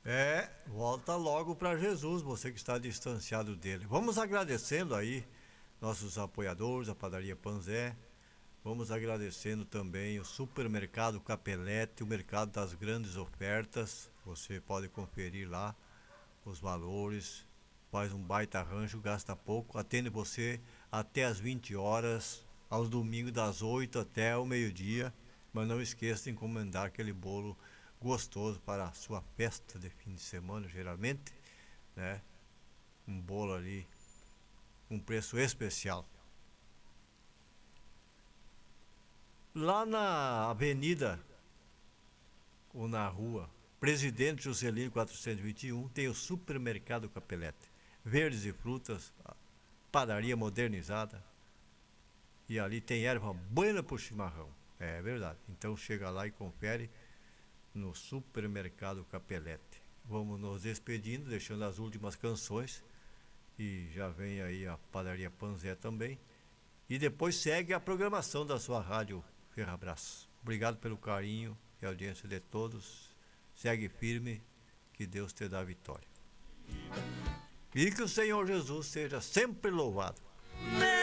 Volta logo para Jesus, você que está distanciado dele. Vamos agradecendo aí nossos apoiadores, a Padaria Panzé. Vamos agradecendo também o Supermercado Capelete, o mercado das grandes ofertas. Você pode conferir lá os valores, faz um baita rancho, gasta pouco, atende você até às 20 horas, aos domingos das 8 até o meio-dia. Mas não esqueça de encomendar aquele bolo gostoso para a sua festa de fim de semana, geralmente, né? Um bolo ali, um preço especial. Lá na avenida ou na rua Presidente Juscelino 421 tem o Supermercado Capelete. Verdes e frutas, padaria modernizada. E ali tem erva buena pro chimarrão. É verdade. Então chega lá e confere no Supermercado Capelete. Vamos nos despedindo, deixando as últimas canções. E já vem aí a Padaria Panzé também. E depois segue a programação da sua rádio Ferrabras. Obrigado pelo carinho e audiência de todos. Segue firme, que Deus te dá a vitória. E que o Senhor Jesus seja sempre louvado.